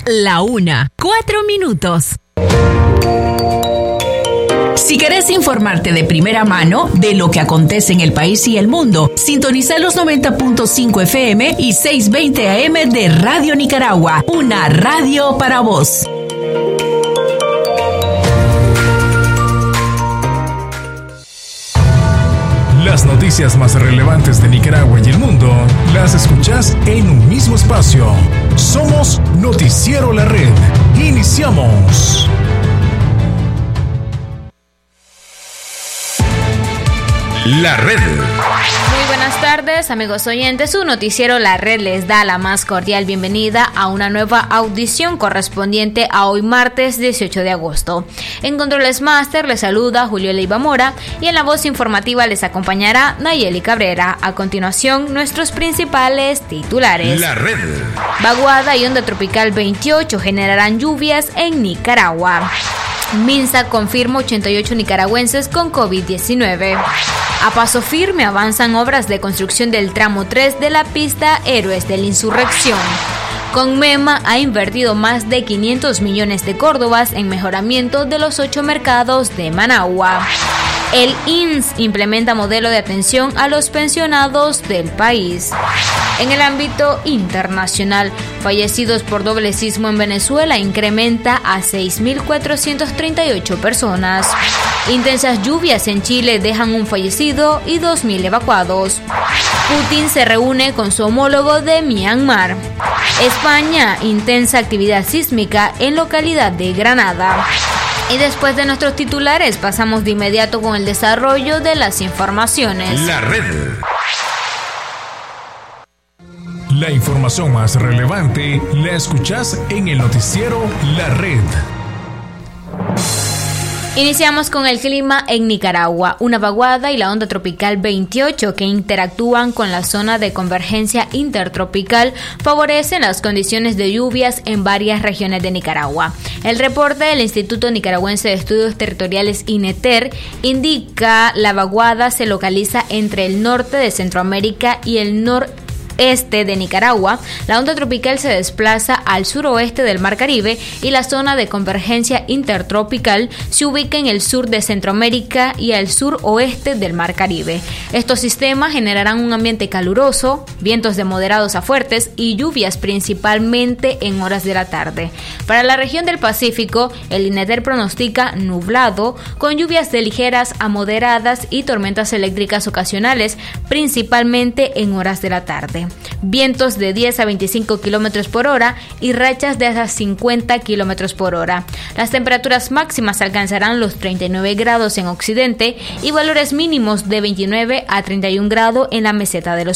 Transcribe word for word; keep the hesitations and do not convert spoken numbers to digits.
La una, cuatro minutos. Si querés informarte de primera mano de lo que acontece en el país y el mundo, sintoniza los noventa punto cinco F M y seiscientos veinte A M de Radio Nicaragua, una radio para vos. Las noticias más relevantes de Nicaragua y el mundo las escuchás en un mismo espacio. Somos Noticiero La Red. Iniciamos. La Red. Muy buenas tardes, amigos oyentes. Su noticiero La Red les da la más cordial bienvenida a una nueva audición correspondiente a hoy martes dieciocho de agosto. En Controles Master les saluda Julio Leiva Mora y en la voz informativa les acompañará Nayeli Cabrera. A continuación, nuestros principales titulares. La Red. Vaguada y onda tropical veintiocho generarán lluvias en Nicaragua. MINSA confirma ochenta y ocho nicaragüenses con COVID diecinueve. A paso firme avanzan obras de construcción del tramo tres de la pista Héroes de la Insurrección. Conmema ha invertido más de quinientos millones de córdobas en mejoramiento de los ocho mercados de Managua. El I N S implementa modelo de atención a los pensionados del país. En el ámbito internacional, fallecidos por doble sismo en Venezuela incrementa a seis mil cuatrocientas treinta y ocho personas. Intensas lluvias en Chile dejan un fallecido y dos mil evacuados. Putin se reúne con su homólogo de Myanmar. España, intensa actividad sísmica en localidad de Granada. Y después de nuestros titulares, pasamos de inmediato con el desarrollo de las informaciones. La Red. La información más relevante la escuchás en el noticiero La Red. Iniciamos con el clima en Nicaragua. Una vaguada y la onda tropical veintiocho que interactúan con la zona de convergencia intertropical favorecen las condiciones de lluvias en varias regiones de Nicaragua. El reporte del Instituto Nicaragüense de Estudios Territoriales INETER indica la vaguada se localiza entre el norte de Centroamérica y el noreste este de Nicaragua. La onda tropical se desplaza al suroeste del Mar Caribe y la zona de convergencia intertropical se ubica en el sur de Centroamérica y al suroeste del Mar Caribe. Estos sistemas generarán un ambiente caluroso, vientos de moderados a fuertes y lluvias principalmente en horas de la tarde. Para la región del Pacífico, el INETER pronostica nublado con lluvias de ligeras a moderadas y tormentas eléctricas ocasionales, principalmente en horas de la tarde. Vientos de diez a veinticinco kilómetros por hora y rachas de hasta cincuenta kilómetros por hora. Las temperaturas máximas alcanzarán los treinta y nueve grados en Occidente y valores mínimos de veintinueve a treinta y un grados en la meseta de los